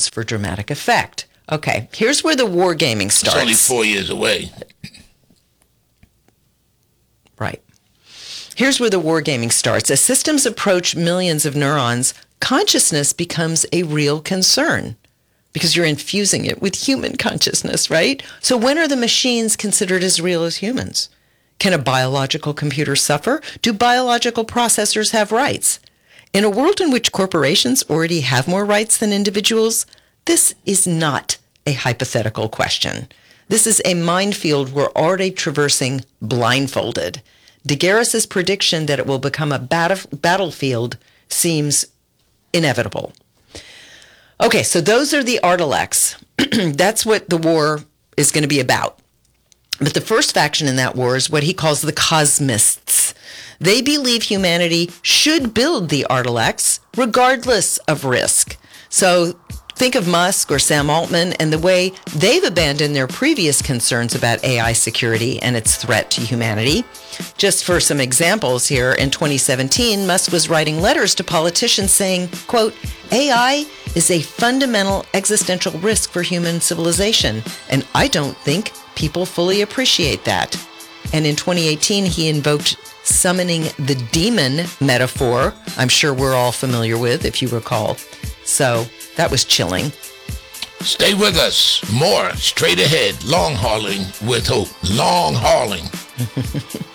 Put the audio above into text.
seconds for dramatic effect. Okay, here's where the wargaming starts. It's only 4 years away. Right. Here's where the wargaming starts. As systems approach millions of neurons, consciousness becomes a real concern because you're infusing it with human consciousness, right? So when are the machines considered as real as humans? Can a biological computer suffer? Do biological processors have rights? In a world in which corporations already have more rights than individuals, this is not a hypothetical question. This is a minefield we're already traversing blindfolded. Degaris' prediction that it will become a battlefield seems inevitable. Okay, so those are the Artilects. That's what the war is going to be about. But the first faction in that war is what he calls the Cosmists. They believe humanity should build the Artilects regardless of risk. So think of Musk or Sam Altman and the way they've abandoned their previous concerns about AI security and its threat to humanity. Just for some examples here, in 2017, Musk was writing letters to politicians saying, quote, AI is a fundamental existential risk for human civilization, and I don't think people fully appreciate that. And in 2018, he invoked summoning the demon metaphor, I'm sure we're all familiar with, if you recall. So that was chilling. Stay with us. More straight ahead. Long hauling with hope. Long hauling.